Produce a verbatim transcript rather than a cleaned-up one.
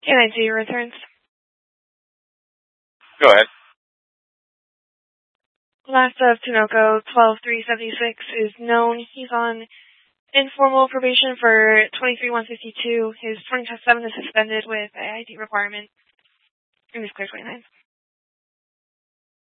Can I see your returns? Go ahead. Last of Tinoco, twelve three seventy-six, is known. He's on informal probation for twenty-three one fifty-two. His twenty seven is suspended with A I D requirement. And he's clear twenty-nine.